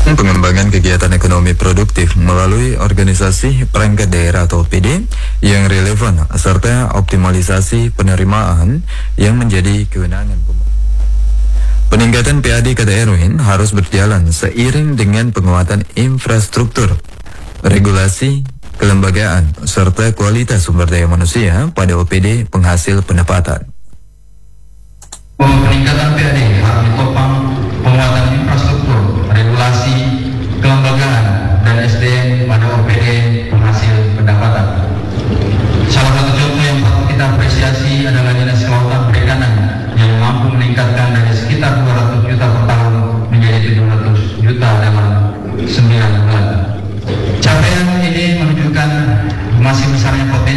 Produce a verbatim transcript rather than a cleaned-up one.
Pengembangan kegiatan ekonomi produktif melalui organisasi perangkat daerah atau O P D yang relevan serta optimalisasi penerimaan yang menjadi kewenangan pemerintah. Peningkatan P A D kata Erwin harus berjalan seiring dengan penguatan infrastruktur, regulasi, kelembagaan, serta kualitas sumber daya manusia pada O P D penghasil pendapatan. Peningkatan P A D harus ditopang penguatan infrastruktur, regulasi, kelembagaan, dan S D M pada O P D penghasil pendapatan. Salah satu contoh yang patut kita apresiasi adalah Dinas Kelautan Perikanan yang mampu meningkatkan dari sekitar dua ratus juta per